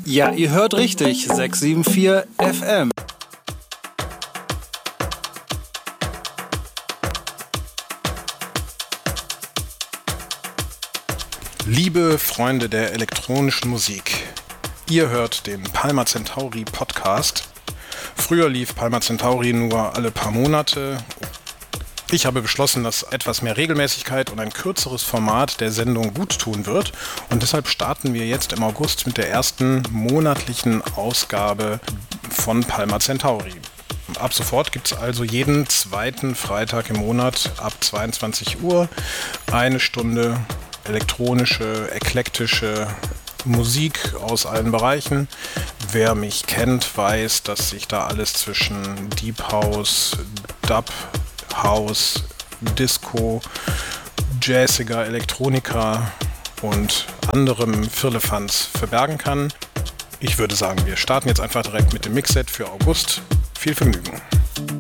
Ja, ihr hört richtig, 674 FM. Liebe Freunde der elektronischen Musik, ihr hört den Palma Centauri Podcast. Früher lief Palma Centauri nur alle paar Monate. Ich habe beschlossen, dass etwas mehr Regelmäßigkeit und ein kürzeres Format der Sendung gut tun wird. Und deshalb starten wir jetzt im August mit der ersten monatlichen Ausgabe von Palma Centauri. Ab sofort gibt es also jeden zweiten Freitag im Monat ab 22 Uhr eine Stunde elektronische, eklektische Musik aus allen Bereichen. Wer mich kennt, weiß, dass ich da alles zwischen Deep House, Dub, House, Disco, jazziger Elektronika und anderem Firlefanz verbergen kann. Ich würde sagen, wir starten jetzt einfach direkt mit dem Mixset für August. Viel Vergnügen!